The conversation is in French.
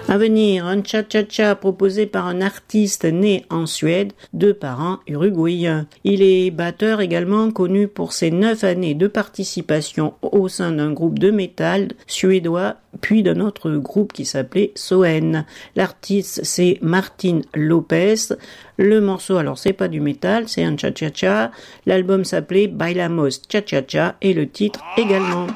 À venir, un cha-cha-cha proposé par un artiste né en Suède, de parents uruguayens. Il est batteur également, connu pour ses 9 années de participation au sein d'un groupe de métal suédois, puis d'un autre groupe qui s'appelait Soen. L'artiste, c'est Martin Lopez. Le morceau, alors c'est pas du métal, c'est un cha-cha-cha. L'album s'appelait Bailamos Cha-cha-cha et le titre également.